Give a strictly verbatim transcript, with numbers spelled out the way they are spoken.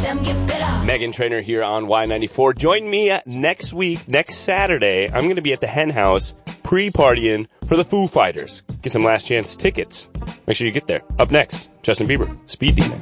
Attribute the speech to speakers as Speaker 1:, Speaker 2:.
Speaker 1: Megan Trainor here on Y ninety-four. Join me next week, next Saturday. I'm going to be at the Hen House pre-partying for the Foo Fighters. Get some last chance tickets. Make sure you get there. Up next, Justin Bieber, Speed Demon.